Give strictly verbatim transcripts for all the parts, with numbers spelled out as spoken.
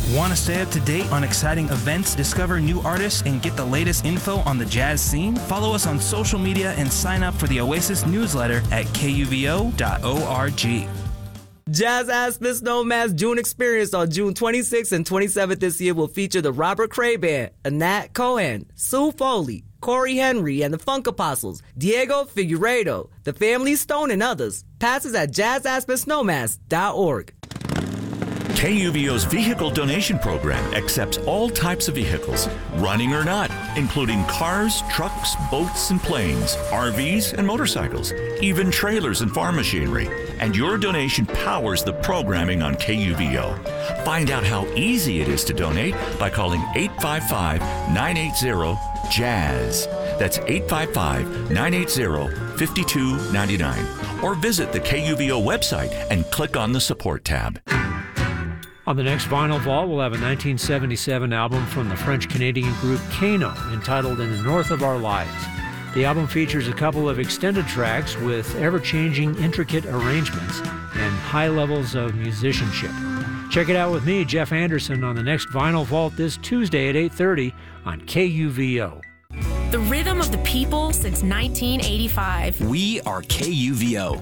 Want to stay up to date on exciting events, discover new artists, and get the latest info on the jazz scene? Follow us on social media and sign up for the Oasis newsletter at K U V O dot org. Jazz Ass Miss Snowman's June Experience on June twenty-sixth and twenty-seventh this year will feature the Robert Cray Band, Anat Cohen, Sue Foley, Corey Henry and the Funk Apostles, Diego Figueiredo, The Family Stone, and others. Passes at jazz ass miss snowmass dot org. K U V O's vehicle donation program accepts all types of vehicles, running or not, including cars, trucks, boats, and planes, R Vs, and motorcycles, even trailers and farm machinery. And your donation powers the programming on K U V O. Find out how easy it is to donate by calling eight five five, nine eight zero, jazz. That's eight five five, nine eight zero, five two nine nine. Or visit the K U V O website and click on the support tab. On the next Vinyl Vault, we'll have a nineteen seventy-seven album from the French-Canadian group Kano entitled In the North of Our Lives. The album features a couple of extended tracks with ever-changing, intricate arrangements and high levels of musicianship. Check it out with me, Jeff Anderson, on the next Vinyl Vault this Tuesday at eight thirty on K U V O. The rhythm of the people since nineteen eighty-five. We are K U V O.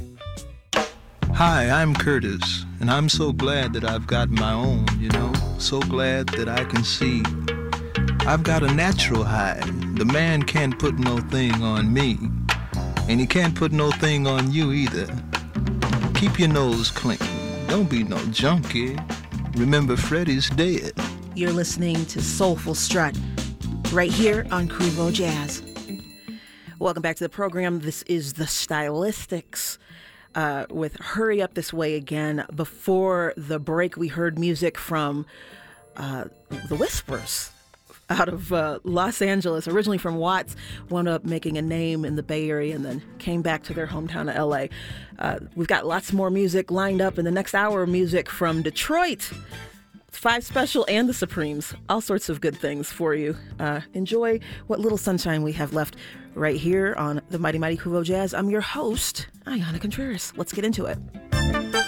Hi, I'm Curtis, and I'm so glad that I've got my own, you know, so glad that I can see. I've got a natural high. The man can't put no thing on me, and he can't put no thing on you either. Keep your nose clean. Don't be no junkie. Remember, Freddie's dead. You're listening to Soulful Strut, right here on Crevo Jazz. Welcome back to the program. This is The Stylistics. Uh, with Hurry Up This Way Again. Before the break, we heard music from uh, The Whispers out of uh, Los Angeles, originally from Watts, wound up making a name in the Bay Area and then came back to their hometown of L A. Uh, we've got lots more music lined up in the next hour, music from Detroit, Five Special, and the Supremes. All sorts of good things for you. Uh, enjoy what little sunshine we have left right here on the Mighty Mighty Crevo Jazz. I'm your host, Ayana Contreras. Let's get into it.